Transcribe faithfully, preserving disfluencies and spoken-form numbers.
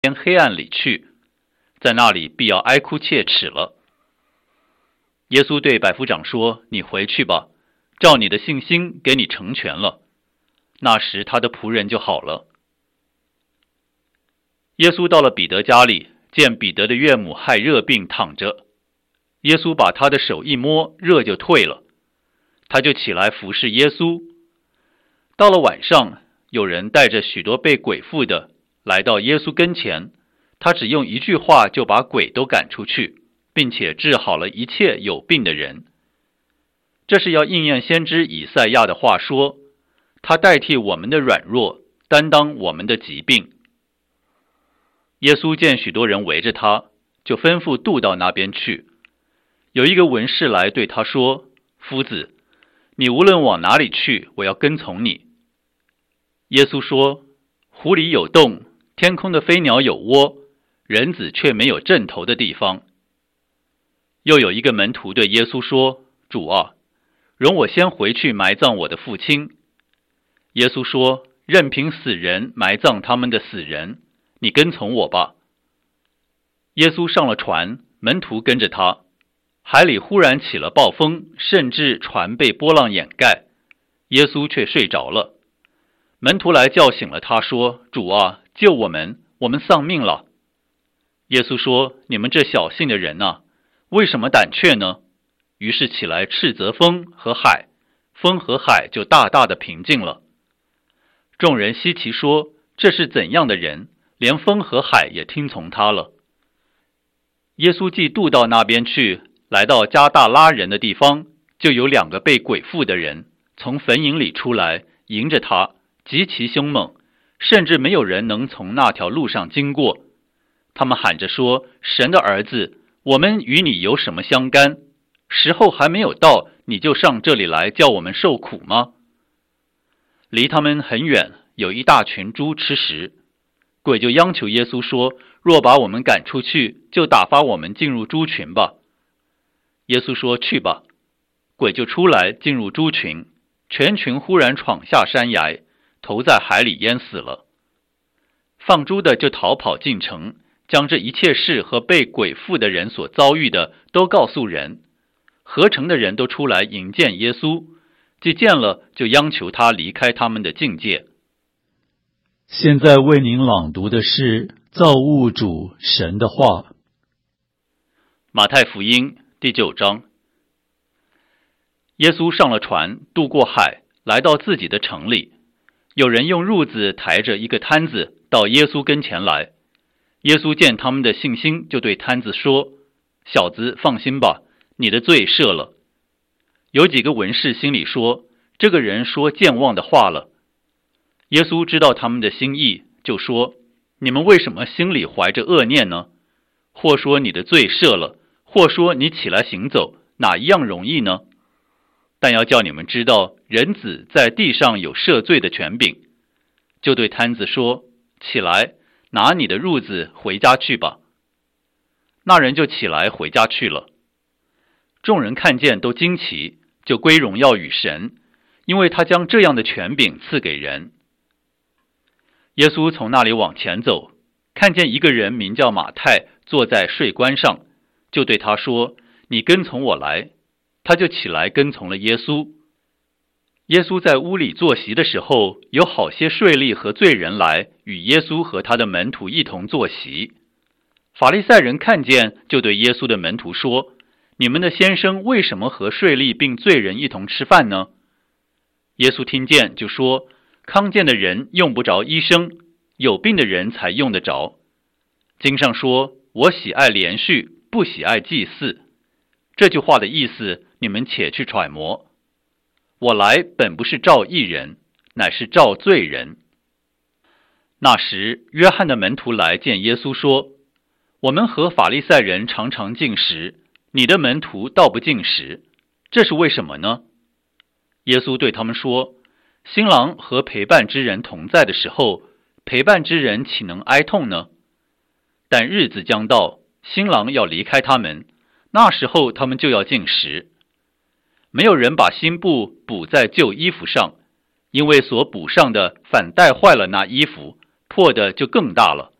偏黑暗里去，在那里必要哀哭切齿了。耶稣对百夫长说：你回去吧，照你的信心给你成全了。那时他的仆人就好了。耶稣到了彼得家里，见彼得的岳母害热病躺着，耶稣把他的手一摸，热就退了，他就起来服侍耶稣。到了晚上，有人带着许多被鬼附的来到耶稣跟前，他只用一句话就把鬼都赶出去，并且治好了一切有病的人。这是要应验先知以赛亚的话说，他代替我们的软弱，担当我们的疾病。耶稣见许多人围着他，就吩咐渡到那边去。有一个文士来对他说：夫子，你无论往哪里去，我要跟从你。耶稣说：湖里有洞，天空的飞鸟有窝，人子却没有枕头的地方。又有一个门徒对耶稣说：主啊，容我先回去埋葬我的父亲。耶稣说：任凭死人埋葬他们的死人，你跟从我吧。耶稣上了船，门徒跟着他。海里忽然起了暴风，甚至船被波浪掩盖，耶稣却睡着了。门徒来叫醒了他，说：主啊，救我们，我们丧命了。耶稣说：你们这小信的人啊，为什么胆怯呢？于是起来斥责风和海，风和海就大大的平静了。众人稀奇说：这是怎样的人，连风和海也听从他了。耶稣既渡到那边去，来到加大拉人的地方，就有两个被鬼附的人从坟茔里出来，迎着他，极其凶猛，甚至没有人能从那条路上经过。他们喊着说：神的儿子，我们与你有什么相干？时候还没有到，你就上这里来叫我们受苦吗？离他们很远，有一大群猪吃食。鬼就央求耶稣说：若把我们赶出去，就打发我们进入猪群吧。耶稣说：去吧。鬼就出来进入猪群，全群忽然闯下山崖，投在海里淹死了。放猪的就逃跑进城，将这一切事和被鬼附的人所遭遇的都告诉人。合城的人都出来迎见耶稣，既见了，就央求他离开他们的境界。 现在为您朗读的是造物主神的话。 马太福音第九章。耶稣上了船，渡过海，来到自己的城里。有人用褥子抬着一个摊子到耶稣跟前来。耶稣见他们的信心，就对摊子说：小子，放心吧，你的罪赦了。有几个文士心里说：这个人说健忘的话了。耶稣知道他们的心意，就说：你们为什么心里怀着恶念呢？或说你的罪赦了，或说你起来行走，哪一样容易呢？但要叫你们知道，人子在地上有赦罪的权柄。就对摊子说：起来，拿你的褥子回家去吧。那人就起来回家去了。众人看见都惊奇，就归荣耀与神，因为他将这样的权柄赐给人。耶稣从那里往前走，看见一个人名叫马太，坐在税关上，就对他说：你跟从我来。他就起来跟从了耶稣。耶稣在屋里坐席的时候，有好些税吏和罪人来与耶稣和他的门徒一同坐席。法利赛人看见，就对耶稣的门徒说：你们的先生为什么和税吏并罪人一同吃饭呢？耶稣听见就说：康健的人用不着医生，有病的人才用得着。经上说：我喜爱连续，不喜爱祭祀。这句话的意思，你们且去揣摩。我来本不是召义人，乃是召罪人。那时，约翰的门徒来见耶稣说：我们和法利赛人常常进食，你的门徒倒不进食，这是为什么呢？耶稣对他们说：新郎和陪伴之人同在的时候，陪伴之人岂能哀痛呢？但日子将到，新郎要离开他们，那时候他们就要进食。没有人把新布补在旧衣服上，因为所补上的反带坏了那衣服，破的就更大了。